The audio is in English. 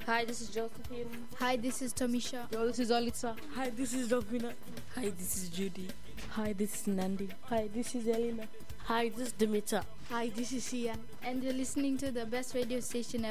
Hi, this is Josephine. Hi, this is Tomisha. Yo, this is Alitza. Hi, this is Dovina. Hi, this is Judy. Hi, this is Nandi. Hi, this is Elena. Hi, this is Dimitra. Hi, this is Ian. And you're listening to the best radio station